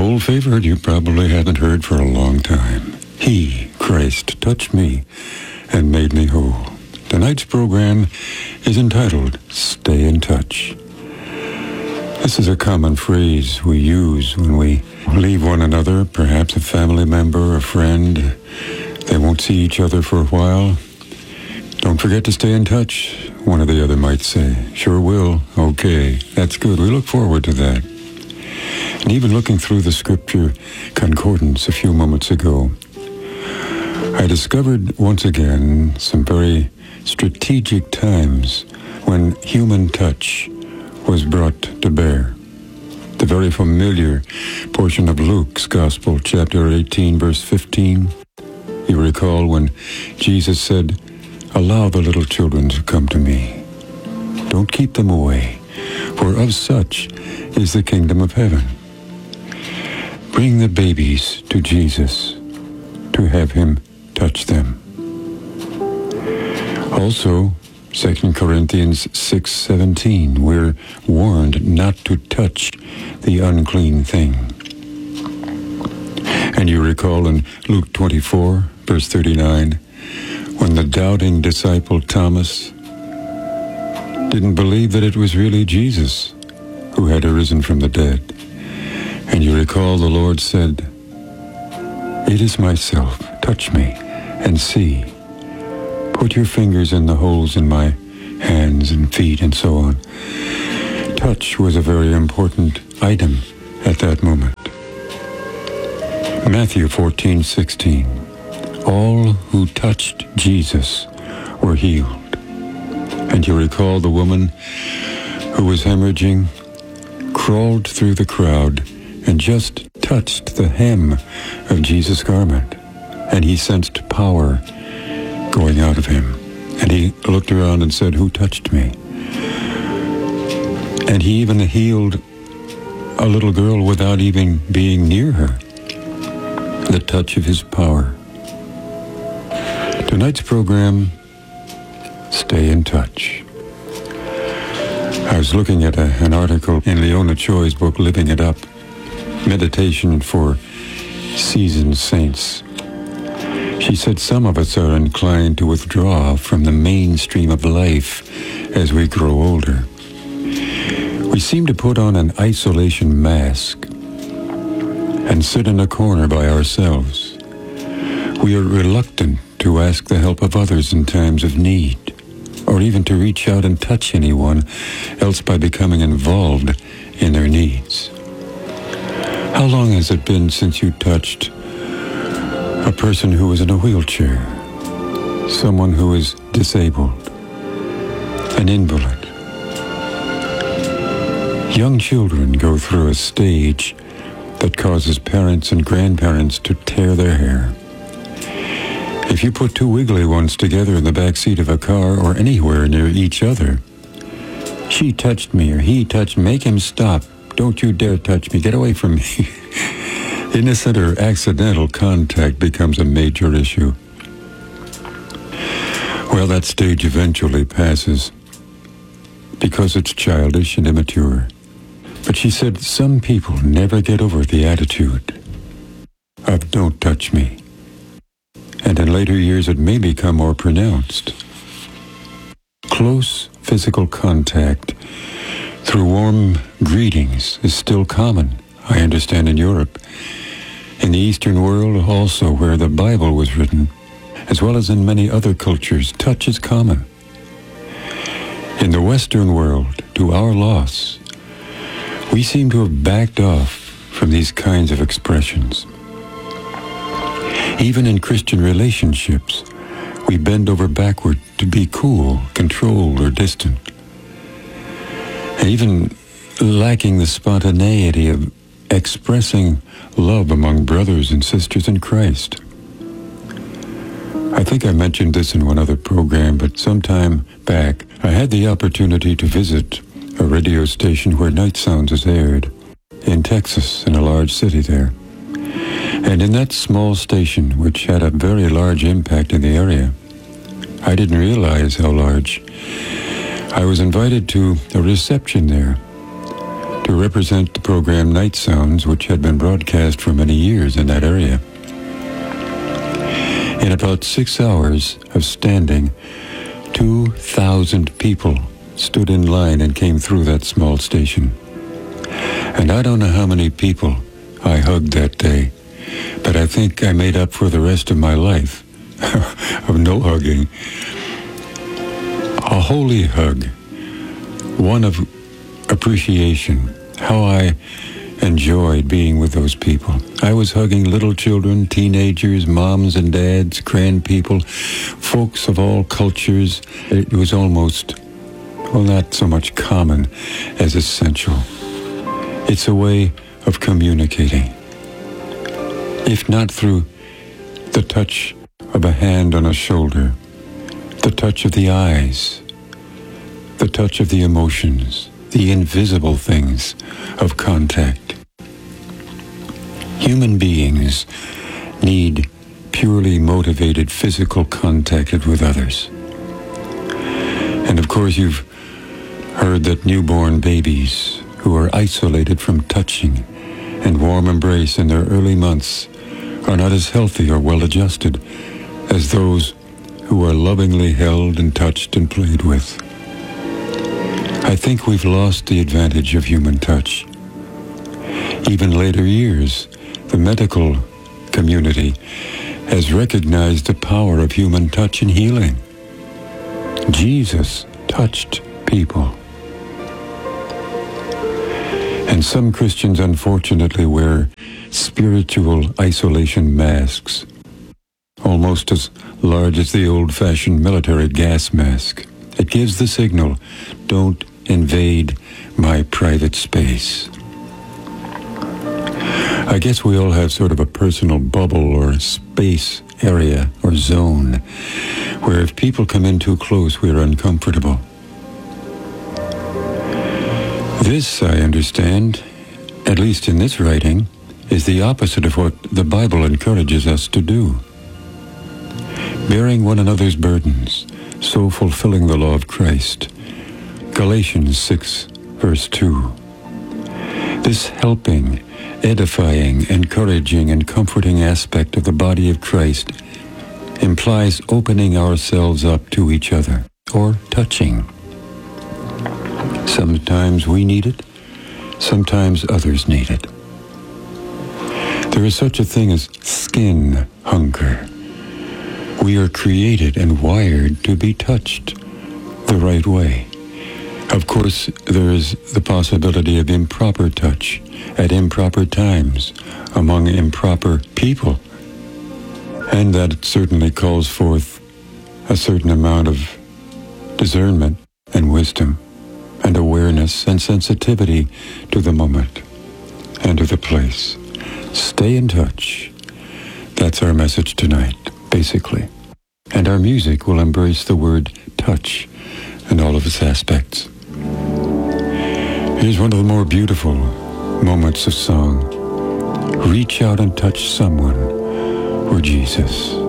old favorite you probably haven't heard for a long time. He, Christ, touched me and made me whole. Tonight's program is entitled Stay in Touch. This is a common phrase we use when we leave one another, perhaps a family member, a friend. They won't see each other for a while. Don't forget to stay in touch, one or the other might say. Sure will. Okay, that's good. We look forward to that. And even looking through the scripture concordance a few moments ago, I discovered once again some very strategic times when human touch was brought to bear. The very familiar portion of Luke's Gospel, chapter 18, verse 15. You recall when Jesus said, "Allow the little children to come to me. Don't keep them away, for of such is the kingdom of heaven." Bring the babies to Jesus to have him touch them. Also, 2 Corinthians 6:17, we're warned not to touch the unclean thing. And you recall in Luke 24, verse 39, when the doubting disciple Thomas didn't believe that it was really Jesus who had arisen from the dead. And you recall the Lord said, "It is myself, touch me and see. Put your fingers in the holes in my hands and feet," and so on. Touch was a very important item at that moment. Matthew 14:16. All who touched Jesus were healed. And you recall the woman who was hemorrhaging crawled through the crowd and just touched the hem of Jesus' garment, and he sensed power going out of him. And he looked around and said, "Who touched me?" And he even healed a little girl without even being near her. The touch of his power. Tonight's program, Stay in Touch. I was looking at an article in Leona Choi's book, Living It Up, Meditation for Seasoned Saints. She said some of us are inclined to withdraw from the mainstream of life as we grow older. We seem to put on an isolation mask and sit in a corner by ourselves. We are reluctant to ask the help of others in times of need, or even to reach out and touch anyone else by becoming involved in their needs. How long has it been since you touched a person who is in a wheelchair, someone who is disabled, an invalid? Young children go through a stage that causes parents and grandparents to tear their hair. If you put two wiggly ones together in the back seat of a car or anywhere near each other, "She touched me," or "He touched me," make him stop. "Don't you dare touch me. Get away from me." Innocent or accidental contact becomes a major issue. Well, that stage eventually passes because it's childish and immature. But she said some people never get over the attitude of "don't touch me." And in later years it may become more pronounced. Close physical contact through warm greetings is still common, I understand, in Europe. In the Eastern world also, where the Bible was written, as well as in many other cultures, touch is common. In the Western world, to our loss, we seem to have backed off from these kinds of expressions. Even in Christian relationships, we bend over backward to be cool, controlled, or distant. And even lacking the spontaneity of expressing love among brothers and sisters in Christ. I think I mentioned this in one other program, but sometime back, I had the opportunity to visit a radio station where Night Sounds is aired in Texas, in a large city there. And in that small station, which had a very large impact in the area, I didn't realize how large. I was invited to a reception there to represent the program Night Sounds, which had been broadcast for many years in that area. In about 6 hours of standing, 2,000 people stood in line and came through that small station. And I don't know how many people I hugged that day, but I think I made up for the rest of my life of no hugging. A holy hug, one of appreciation, how I enjoyed being with those people. I was hugging little children, teenagers, moms and dads, grand people, folks of all cultures. It was almost, well, not so much common as essential. It's a way of communicating. If not through the touch of a hand on a shoulder, the touch of the eyes, the touch of the emotions, the invisible things of contact. Human beings need purely motivated physical contact with others. And of course, you've heard that newborn babies who are isolated from touching and warm embrace in their early months are not as healthy or well-adjusted as those who are lovingly held and touched and played with. I think we've lost the advantage of human touch. Even later years, the medical community has recognized the power of human touch in healing. Jesus touched people. And some Christians, unfortunately, wear spiritual isolation masks, almost as large as the old-fashioned military gas mask. It gives the signal, don't invade my private space. I guess we all have sort of a personal bubble or space area or zone where if people come in too close, we're uncomfortable. This, I understand, at least in this writing, is the opposite of what the Bible encourages us to do. Bearing one another's burdens, so fulfilling the law of Christ. Galatians 6, verse 2. This helping, edifying, encouraging, and comforting aspect of the body of Christ implies opening ourselves up to each other, or touching. Sometimes we need it, sometimes others need it. There is such a thing as skin hunger. We are created and wired to be touched the right way. Of course, there is the possibility of improper touch at improper times among improper people. And that certainly calls forth a certain amount of discernment and wisdom and awareness and sensitivity to the moment and to the place. Stay in touch. That's our message tonight, basically. And our music will embrace the word touch in all of its aspects. Here's one of the more beautiful moments of song. Reach out and touch someone for Jesus.